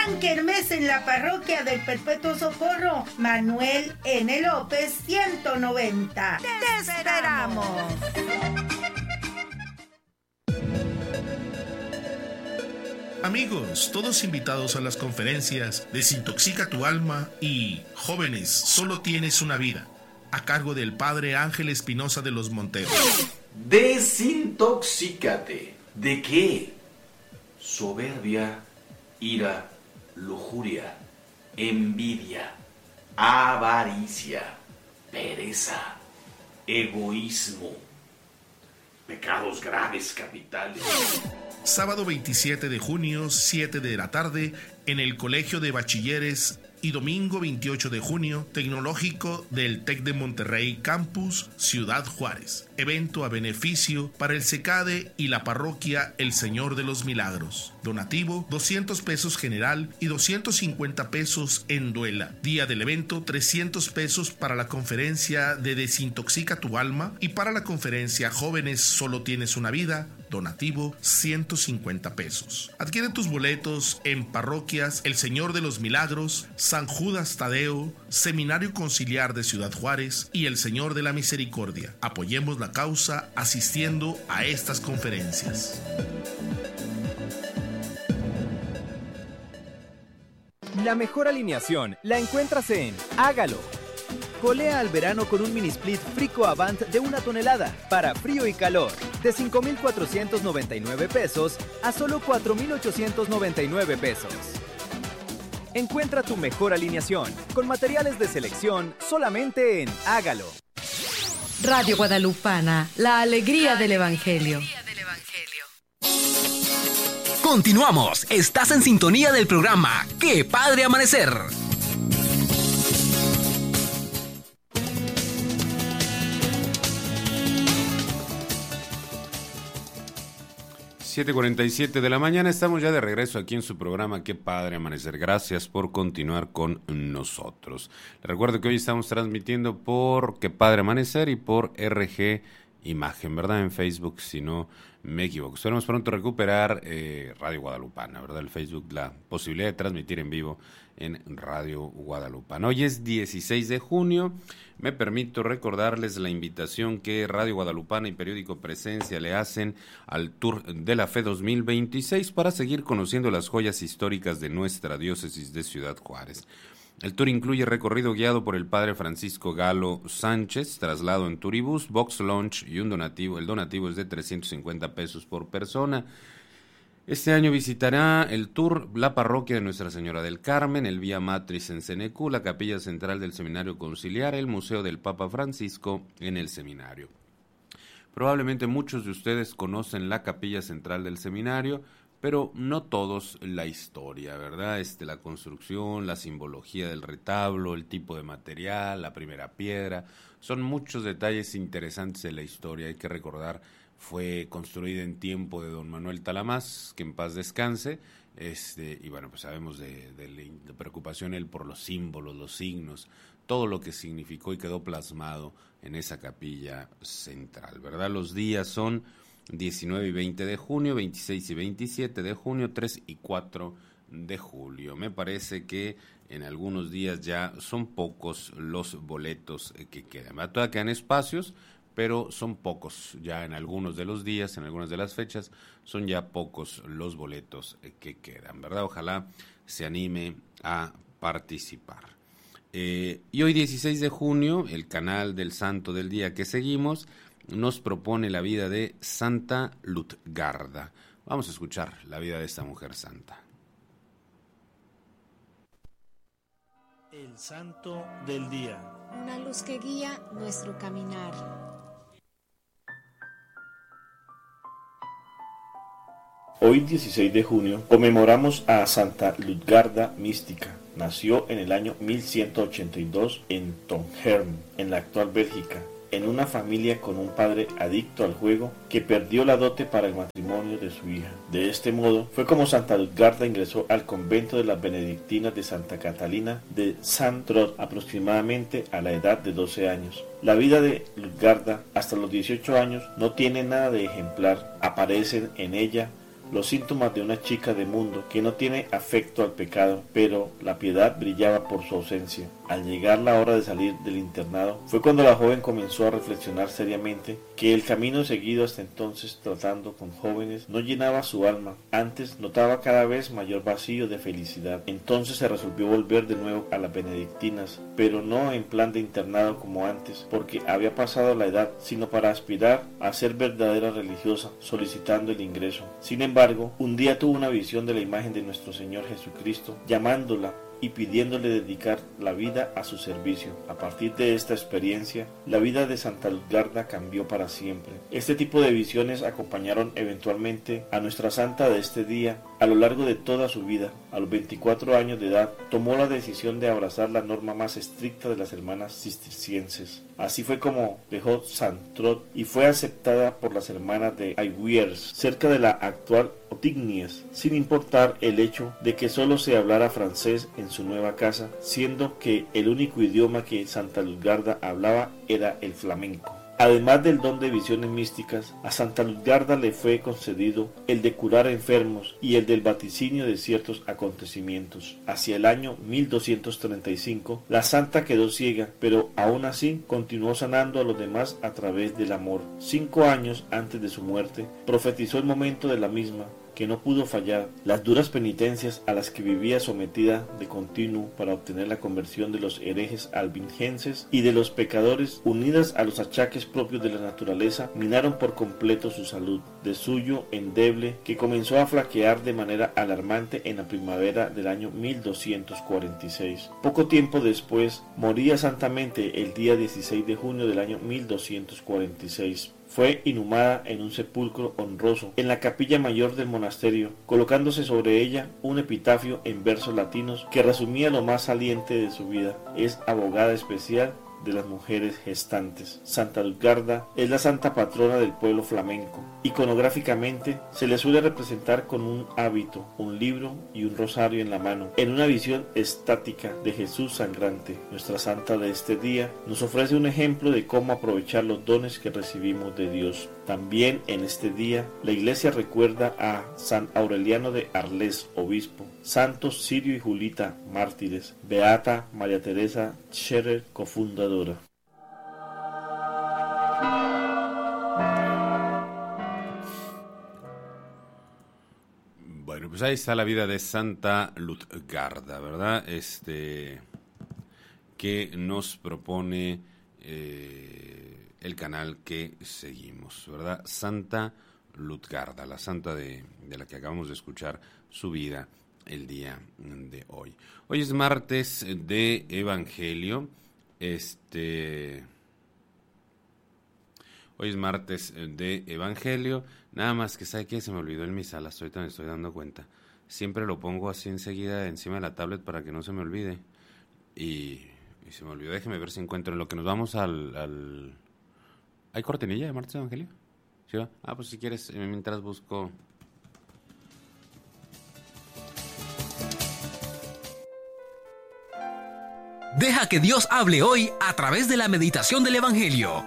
Gran kermés en la parroquia del Perpetuo Socorro, Manuel N. López 190. ¡Te esperamos! Amigos, todos invitados a las conferencias Desintoxica tu alma y Jóvenes, solo tienes una vida, a cargo del Padre Ángel Espinosa de los Monteros. Desintoxícate. ¿De qué? Soberbia, ira, lujuria, envidia, avaricia, pereza, egoísmo, pecados graves capitales. Sábado 27 de junio, 7 de la tarde, en el Colegio de Bachilleres, y domingo 28 de junio, Tecnológico del TEC de Monterrey Campus, Ciudad Juárez. Evento a beneficio para el CECADE y la parroquia El Señor de los Milagros. Donativo, 200 pesos general y 250 pesos en duela. Día del evento, 300 pesos para la conferencia de Desintoxica tu alma y para la conferencia Jóvenes, solo tienes una vida. Donativo, 150 pesos. Adquiere tus boletos en parroquias El Señor de los Milagros, San Judas Tadeo, Seminario Conciliar de Ciudad Juárez y El Señor de la Misericordia. Apoyemos la causa asistiendo a estas conferencias. La mejor alineación la encuentras en Hágalo. Colea al verano con un mini split Frico Avant de 1 tonelada para frío y calor, de 5,499 pesos a solo 4,899 pesos. Encuentra tu mejor alineación con materiales de selección solamente en Hágalo. Radio Guadalupana, la alegría del Evangelio. Continuamos, estás en sintonía del programa ¡Qué Padre Amanecer! (7:47 de la mañana), estamos ya de regreso aquí en su programa Qué Padre Amanecer. Gracias por continuar con nosotros. Les recuerdo que hoy estamos transmitiendo por Qué Padre Amanecer y por RG Imagen, ¿verdad? En Facebook, si no me equivoco. Esperemos pronto recuperar Radio Guadalupana, ¿verdad? El Facebook, la posibilidad de transmitir en vivo en Radio Guadalupana. Hoy es 16 de junio. Me permito recordarles la invitación que Radio Guadalupana y Periódico Presencia le hacen al Tour de la Fe 2026 para seguir conociendo las joyas históricas de nuestra diócesis de Ciudad Juárez. El tour incluye recorrido guiado por el padre Francisco Galo Sánchez, traslado en turibús, box lunch y un donativo. El donativo es de 350 pesos por persona. Este año visitará el tour la parroquia de Nuestra Señora del Carmen, el Vía Matriz en Cenecú, la capilla central del Seminario Conciliar, el Museo del Papa Francisco en el seminario. Probablemente muchos de ustedes conocen la capilla central del seminario, pero no todos la historia, ¿verdad? La construcción, la simbología del retablo, el tipo de material, la primera piedra, son muchos detalles interesantes de la historia. Hay que recordar, fue construida en tiempo de don Manuel Talamás, que en paz descanse, y bueno, pues sabemos de la preocupación él por los símbolos, los signos, todo lo que significó y quedó plasmado en esa capilla central, ¿verdad? Los días son 19 y 20 de junio, 26 y 27 de junio, 3 y 4 de julio. Me parece que en algunos días ya son pocos los boletos que quedan. Todavía quedan espacios, pero son pocos ya en algunos de los días, en algunas de las fechas, son ya pocos los boletos que quedan, ¿verdad? Ojalá se anime a participar. Y hoy 16 de junio, el canal del Santo del Día que seguimos nos propone la vida de Santa Lutgarda. Vamos a escuchar la vida de esta mujer santa. El Santo del Día. Una luz que guía nuestro caminar. Hoy 16 de junio conmemoramos a Santa Lutgarda Mística. Nació en el año 1182 en Trondheim, en la actual Bélgica, en una familia con un padre adicto al juego que perdió la dote para el matrimonio de su hija. De este modo fue como Santa Lutgarda ingresó al convento de las benedictinas de Santa Catalina de Sant-Trond aproximadamente a la edad de 12 años. La vida de Lutgarda hasta los 18 años no tiene nada de ejemplar. Aparecen en ella los síntomas de una chica de mundo que no tiene afecto al pecado, pero la piedad brillaba por su ausencia. Al llegar la hora de salir del internado, fue cuando la joven comenzó a reflexionar seriamente que el camino seguido hasta entonces tratando con jóvenes no llenaba su alma, antes notaba cada vez mayor vacío de felicidad. Entonces se resolvió volver de nuevo a las benedictinas, pero no en plan de internado como antes, porque había pasado la edad, sino para aspirar a ser verdadera religiosa, solicitando el ingreso. Sin embargo, un día tuvo una visión de la imagen de nuestro Señor Jesucristo, llamándola y pidiéndole dedicar la vida a su servicio. A partir de esta experiencia, la vida de Santa Lutgarda cambió para siempre. Este tipo de visiones acompañaron eventualmente a nuestra santa de este día a lo largo de toda su vida. A los 24 años de edad, tomó la decisión de abrazar la norma más estricta de las hermanas cistercienses. Así fue como dejó Sant-Trod y fue aceptada por las hermanas de Aywiers, cerca de la actual Otignies, sin importar el hecho de que solo se hablara francés en su nueva casa, siendo que el único idioma que Santa Lutgarda hablaba era el flamenco. Además del don de visiones místicas, a Santa Lutgarda le fue concedido el de curar enfermos y el del vaticinio de ciertos acontecimientos. Hacia el año 1235, la santa quedó ciega, pero aún así continuó sanando a los demás a través del amor. 5 años antes de su muerte, profetizó el momento de la misma, que no pudo fallar, las duras penitencias a las que vivía sometida de continuo para obtener la conversión de los herejes albingenses y de los pecadores, unidas a los achaques propios de la naturaleza, minaron por completo su salud, de suyo endeble, que comenzó a flaquear de manera alarmante en la primavera del año 1246. Poco tiempo después, moría santamente el día 16 de junio del año 1246. Fue inhumada en un sepulcro honroso en la capilla mayor del monasterio, colocándose sobre ella un epitafio en versos latinos que resumía lo más saliente de su vida. Es abogada especial de las mujeres gestantes. Santa Lutgarda es la santa patrona del pueblo flamenco. Iconográficamente se le suele representar con un hábito, un libro y un rosario en la mano, en una visión estática de Jesús sangrante. Nuestra santa de este día nos ofrece un ejemplo de cómo aprovechar los dones que recibimos de Dios. También en este día la Iglesia recuerda a San Aureliano de Arles, obispo, santos Sirio y Julita, mártires, beata María Teresa Scherer, cofundadora. Bueno, pues ahí está la vida de Santa Lutgarda, ¿verdad? Que nos propone el canal que seguimos, ¿verdad? Santa Lutgarda, la santa de la que acabamos de escuchar su vida el día de hoy. Hoy es martes de Evangelio. Hoy es martes de Evangelio. Nada más que, ¿sabe qué? Se me olvidó el misal, ahorita me estoy dando cuenta. Siempre lo pongo así enseguida encima de la tablet para que no se me olvide. Y se me olvidó. Déjeme ver si encuentro. En lo que nos vamos al... ¿Hay cortinilla de martes de Evangelio? ¿Sí va? Ah, pues si quieres, mientras busco... Deja que Dios hable hoy a través de la meditación del Evangelio.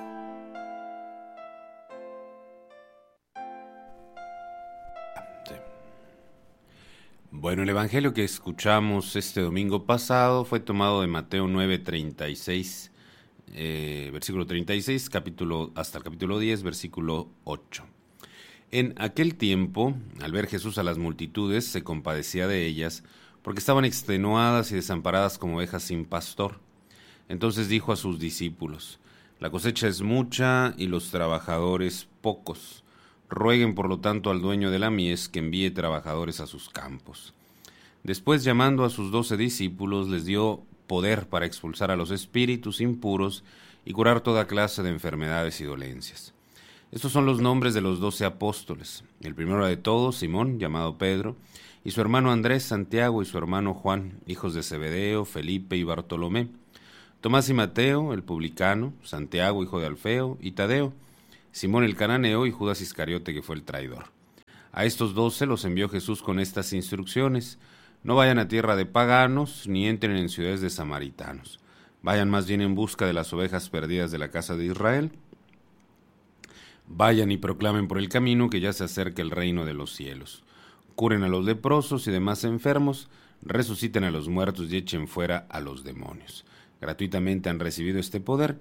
Bueno, el Evangelio que escuchamos este domingo pasado fue tomado de Mateo 9:36, versículo 36, hasta el capítulo 10, versículo 8. En aquel tiempo, al ver Jesús a las multitudes, se compadecía de ellas, porque estaban extenuadas y desamparadas como ovejas sin pastor. Entonces dijo a sus discípulos: la cosecha es mucha y los trabajadores pocos. Rueguen por lo tanto al dueño de la mies que envíe trabajadores a sus campos. Después, llamando a sus 12 discípulos, les dio poder para expulsar a los espíritus impuros y curar toda clase de enfermedades y dolencias. Estos son los nombres de los 12 apóstoles. El primero de todos, Simón, llamado Pedro, y su hermano Andrés, Santiago y su hermano Juan, hijos de Zebedeo, Felipe y Bartolomé. Tomás y Mateo, el publicano, Santiago, hijo de Alfeo, y Tadeo, Simón el cananeo y Judas Iscariote, que fue el traidor. A estos 12 los envió Jesús con estas instrucciones: no vayan a tierra de paganos, ni entren en ciudades de samaritanos. Vayan más bien en busca de las ovejas perdidas de la casa de Israel. Vayan y proclamen por el camino que ya se acerca el reino de los cielos. Curen a los leprosos y demás enfermos, resuciten a los muertos y echen fuera a los demonios. Gratuitamente han recibido este poder,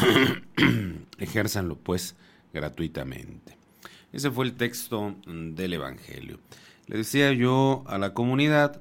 ejérzanlo pues gratuitamente. Ese fue el texto del Evangelio. Le decía yo a la comunidad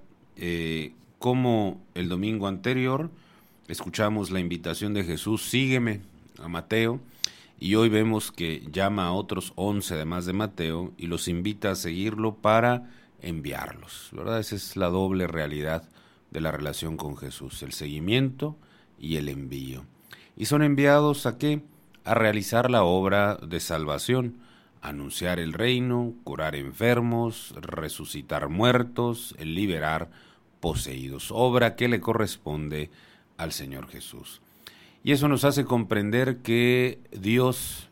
cómo el domingo anterior escuchamos la invitación de Jesús, sígueme, a Mateo, y hoy vemos que llama a otros 11 además de Mateo y los invita a seguirlo para enviarlos, ¿verdad? Esa es la doble realidad de la relación con Jesús, el seguimiento y el envío. ¿Y son enviados a qué? A realizar la obra de salvación, anunciar el reino, curar enfermos, resucitar muertos, liberar poseídos, obra que le corresponde al Señor Jesús. Y eso nos hace comprender que Dios,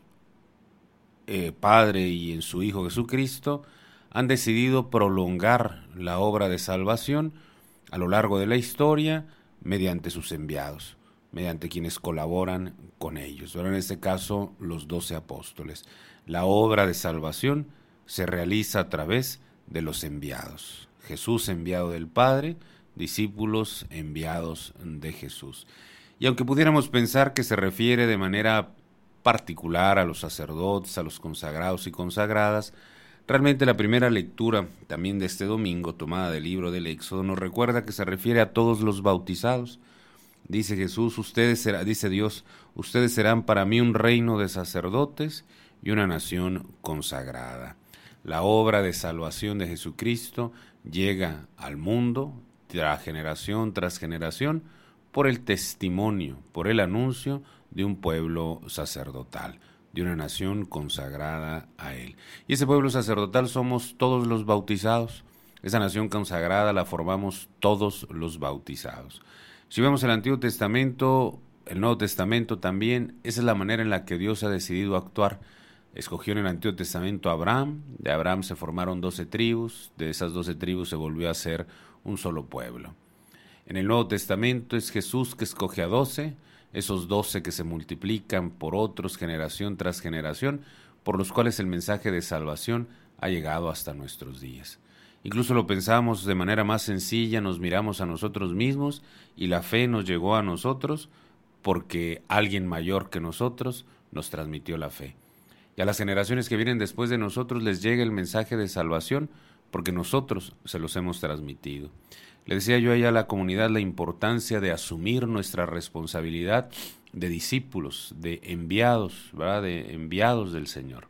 Padre y en su Hijo Jesucristo, han decidido prolongar la obra de salvación a lo largo de la historia mediante sus enviados, mediante quienes colaboran con ellos. Ahora en este caso, los 12 apóstoles. La obra de salvación se realiza a través de los enviados. Jesús enviado del Padre, discípulos enviados de Jesús. Y aunque pudiéramos pensar que se refiere de manera particular a los sacerdotes, a los consagrados y consagradas, realmente la primera lectura también de este domingo, tomada del libro del Éxodo, nos recuerda que se refiere a todos los bautizados. Dice Jesús, dice Dios, ustedes serán para mí un reino de sacerdotes y una nación consagrada. La obra de salvación de Jesucristo llega al mundo, generación tras generación, por el testimonio, por el anuncio de un pueblo sacerdotal, de una nación consagrada a Él. Y ese pueblo sacerdotal somos todos los bautizados. Esa nación consagrada la formamos todos los bautizados. Si vemos el Antiguo Testamento, el Nuevo Testamento también, esa es la manera en la que Dios ha decidido actuar. Escogió en el Antiguo Testamento a Abraham, de Abraham se formaron 12 tribus, de esas 12 tribus se volvió a ser un solo pueblo. En el Nuevo Testamento es Jesús que escoge a 12, esos 12 que se multiplican por otros generación tras generación, por los cuales el mensaje de salvación ha llegado hasta nuestros días. Incluso lo pensamos de manera más sencilla, nos miramos a nosotros mismos y la fe nos llegó a nosotros porque alguien mayor que nosotros nos transmitió la fe. Y a las generaciones que vienen después de nosotros les llega el mensaje de salvación porque nosotros se los hemos transmitido. Le decía yo allá a la comunidad la importancia de asumir nuestra responsabilidad de discípulos, de enviados, ¿verdad? De enviados del Señor,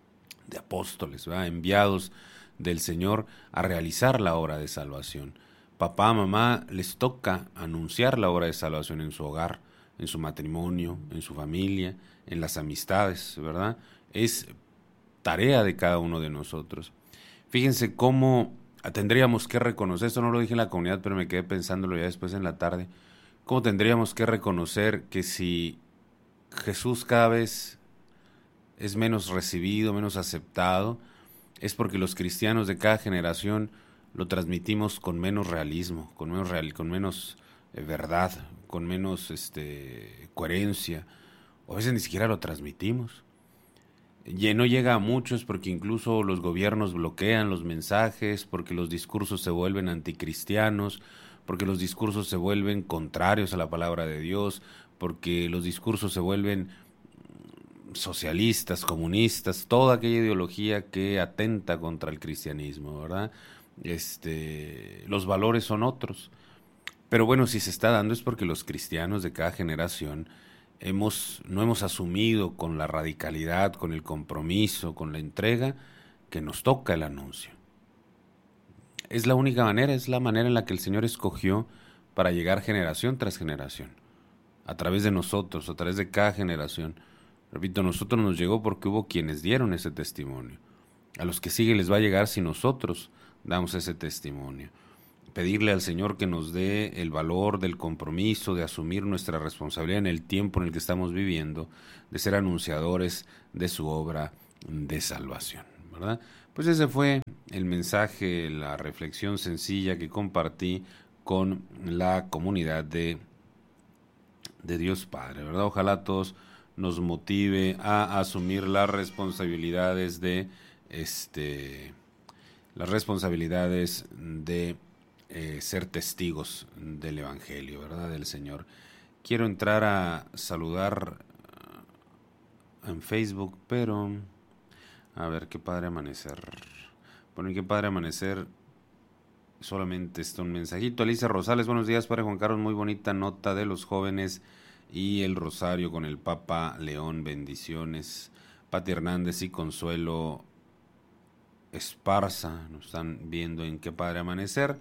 de apóstoles, ¿verdad? Enviados del Señor a realizar la obra de salvación. Papá, mamá, les toca anunciar la obra de salvación en su hogar, en su matrimonio, en su familia, en las amistades, ¿verdad? Es tarea de cada uno de nosotros. Fíjense cómo tendríamos que reconocer, esto no lo dije en la comunidad, pero me quedé pensándolo ya después en la tarde, cómo tendríamos que reconocer que si Jesús cada vez es menos recibido, menos aceptado, es porque los cristianos de cada generación lo transmitimos con menos realismo, con menos verdad, con menos coherencia, o a veces ni siquiera lo transmitimos. Y no llega a muchos porque incluso los gobiernos bloquean los mensajes, porque los discursos se vuelven anticristianos, porque los discursos se vuelven contrarios a la palabra de Dios, porque los discursos se vuelven socialistas, comunistas, toda aquella ideología que atenta contra el cristianismo, ¿verdad? Los valores son otros. Pero bueno, si se está dando es porque los cristianos de cada generación no hemos asumido con la radicalidad, con el compromiso, con la entrega que nos toca el anuncio. Es la única manera, es la manera en la que el Señor escogió para llegar generación tras generación, a través de nosotros, a través de cada generación. Repito, a nosotros nos llegó porque hubo quienes dieron ese testimonio. A los que siguen les va a llegar si nosotros damos ese testimonio. Pedirle al Señor que nos dé el valor del compromiso, de asumir nuestra responsabilidad en el tiempo en el que estamos viviendo, de ser anunciadores de su obra de salvación, ¿verdad? Pues ese fue el mensaje, la reflexión sencilla que compartí con la comunidad de Dios Padre, ¿verdad? Ojalá todos nos motive a asumir las responsabilidades de ser testigos del Evangelio, ¿verdad? Del Señor. Quiero entrar a saludar en Facebook, pero a ver, qué padre amanecer. Bueno, y qué padre amanecer. Solamente está un mensajito. Alicia Rosales, buenos días, padre Juan Carlos, muy bonita nota de los jóvenes y el rosario con el Papa León, bendiciones. Pati Hernández y Consuelo Esparza nos están viendo en qué padre amanecer.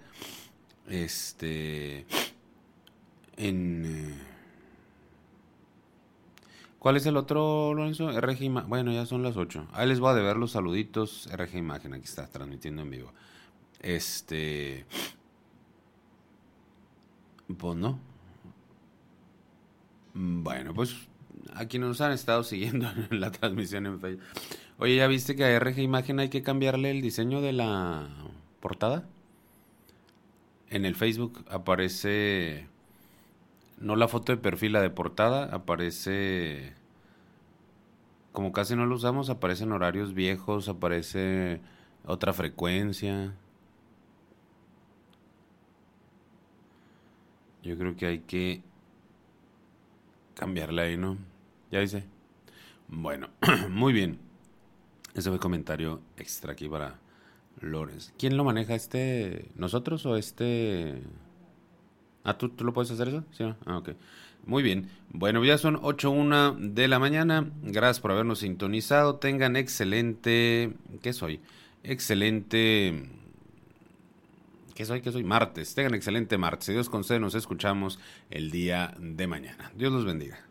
¿Cuál es el otro, Lorenzo? RG Imagen. Bueno, ya son las 8. Ahí les voy a deber los saluditos. RG Imagen, aquí está transmitiendo en vivo. Pues no. Bueno, pues aquí nos han estado siguiendo en la transmisión en Facebook. Oye, ¿ya viste que a RG Imagen hay que cambiarle el diseño de la portada? En el Facebook aparece, no la foto de perfil, la de portada, aparece, como casi no lo usamos, aparecen horarios viejos, aparece otra frecuencia. Yo creo que hay que cambiarla ahí, ¿no? Ya dice. Bueno, muy bien. Ese fue comentario extra aquí para Lorenz. ¿Quién lo maneja? ¿Nosotros o ¿tú lo puedes hacer eso? ¿Sí? Ok. Muy bien. Bueno, ya son 8:01 de la mañana. Gracias por habernos sintonizado. Tengan excelente... ¿Qué soy? Excelente... ¿Qué soy? Martes. Tengan excelente martes. Si Dios concede, nos escuchamos el día de mañana. Dios los bendiga.